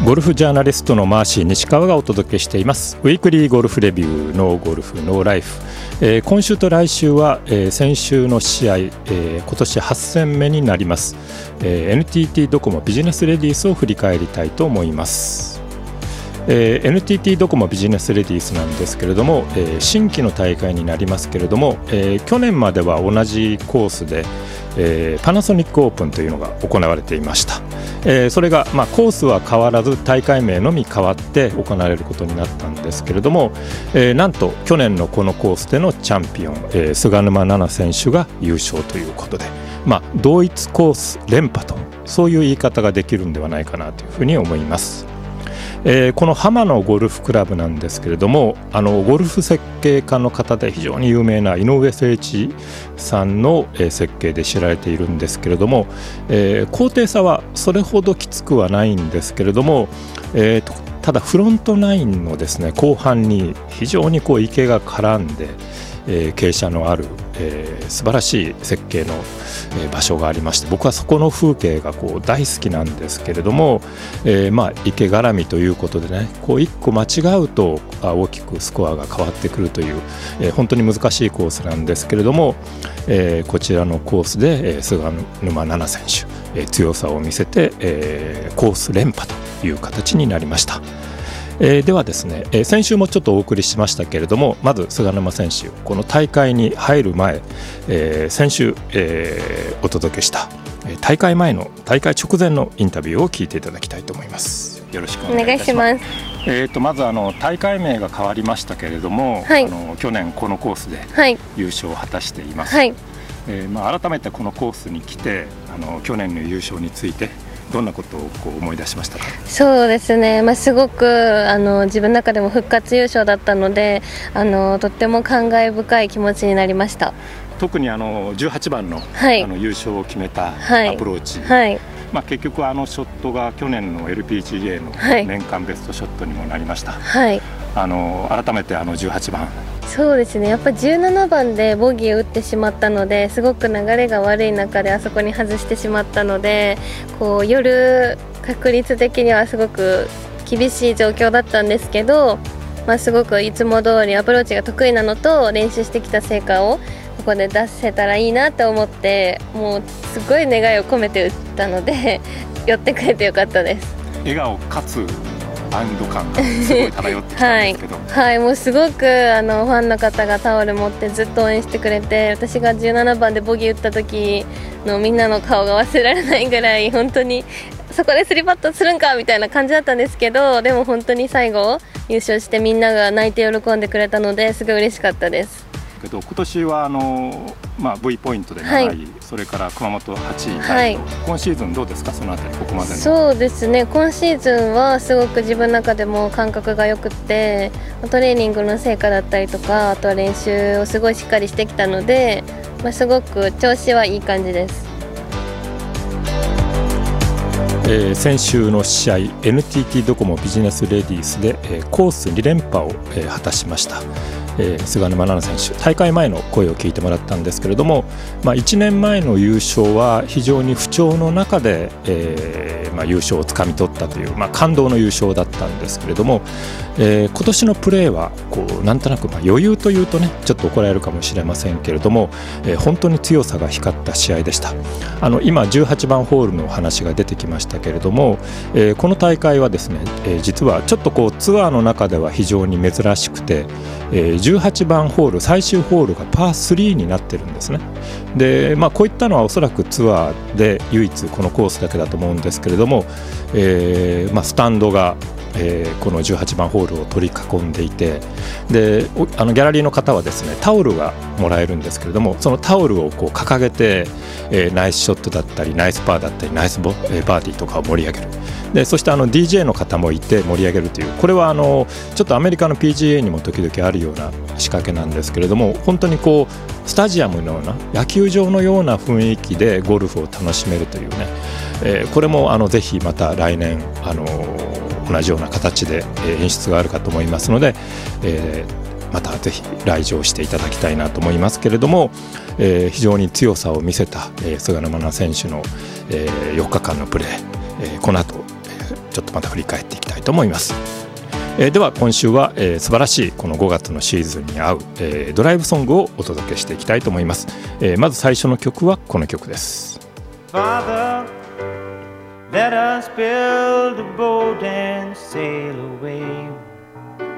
ゴルフジャーナリストのマーシー西川がお届けしていますウィークリーゴルフレビューのゴルフノーライフ。今週と来週は、先週の試合、今年8戦目になります、NTT ドコモビジネスレディースを振り返りたいと思います。NTT ドコモビジネスレディースなんですけれども、新規の大会になりますけれども、去年までは同じコースで、パナソニックオープンというのが行われていました。それが、コースは変わらず大会名のみ変わって行われることになったんですけれども、なんと去年のこのコースでのチャンピオン、菅沼菜々選手が優勝ということで、同一コース連覇とそういう言い方ができるんではないかなというふうに思います。この浜野ゴルフクラブなんですけれども、ゴルフ設計家の方で非常に有名な井上誠一さんの設計で知られているんですけれども、高低差はそれほどきつくはないんですけれども、ただフロントナインのですね後半に非常に池が絡んで、傾斜のある、素晴らしい設計の、場所がありまして、僕はそこの風景が大好きなんですけれども、池絡みということでね、一個間違うと大きくスコアが変わってくるという、本当に難しいコースなんですけれども、こちらのコースで、菅沼菜々選手、強さを見せて、コース連覇という形になりました。ではですね、先週もちょっとお送りしましたけれども、まず菅沼選手、この大会に入る前、先週、お届けした大会前の大会直前のインタビューを聞いていただきたいと思います。よろしくお願いいたします。まず大会名が変わりましたけれども、はい、去年このコースで優勝を果たしています。はい、改めてこのコースに来て去年の優勝についてどんなことを思い出しましたか？そうですね、 すごく自分の中でも復活優勝だったのでとっても感慨深い気持ちになりました。 特に18番の、優勝を決めたアプローチ、結局ショットが去年の LPGA の年間ベストショットにもなりました。改めて18番、 そうですね、やっぱ17番でボギーを打ってしまったので、すごく流れが悪い中であそこに外してしまったので、夜確率的にはすごく厳しい状況だったんですけど、すごくいつも通りアプローチが得意なのと練習してきた成果をここで出せたらいいなと思って、もうすごい願いを込めて打ったので寄ってくれてよかったです。 笑顔かつバンド感がすごい漂ってきたんですけどもうすごくファンの方がタオル持ってずっと応援してくれて、私が17番でボギー打った時のみんなの顔が忘れられないぐらい、本当にそこで3パットするんかみたいな感じだったんですけど、でも本当に最後優勝してみんなが泣いて喜んでくれたので、すごい嬉しかったです。 今年はV ポイントで7位、それから熊本8位タイと、今シーズンどうですか、そのあたりここまでの。 そうですね、今シーズンはすごく自分の中でも感覚がよくて、トレーニングの成果だったりとか、あとは練習をすごいしっかりしてきたので、すごく調子はいい感じです。 先週の試合 NTT ドコモビジネスレディースで、コース2連覇を、果たしました。菅沼菜々選手、大会前の声を聞いてもらったんですけれども、1年前の優勝は非常に不調の中で、優勝をつかみ取ったという、感動の優勝だったんですけれども、今年のプレーはなんとなく余裕というとねちょっと怒られるかもしれませんけれども、本当に強さが光った試合でした。今18番ホールの話が出てきましたけれども、この大会はですね、実はちょっとツアーの中では非常に珍しくて、18番ホール最終ホールがパー3になってるんですね。で、こういったのはおそらくツアーで唯一このコースだけだと思うんですけれども、スタンドがこの18番ホールを取り囲んでいて、でギャラリーの方はですねタオルがもらえるんですけれども、そのタオルを掲げて、ナイスショットだったりナイスパーだったりナイスバーディーとかを盛り上げる。でそしてDJ の方もいて盛り上げるという、これはちょっとアメリカの PGA にも時々あるような仕掛けなんですけれども、本当にスタジアムのような野球場のような雰囲気でゴルフを楽しめるというね、これもぜひまた来年同じような形で演出があるかと思いますので、またぜひ来場していただきたいなと思いますけれども、非常に強さを見せた菅沼菜々選手の4日間のプレー、この後ちょっとまた振り返っていきたいと思います。では今週は、素晴らしいこの5月のシーズンに合う、ドライブソングをお届けしていきたいと思います。まず最初の曲はこの曲です。 Father, let us build a boat and sail away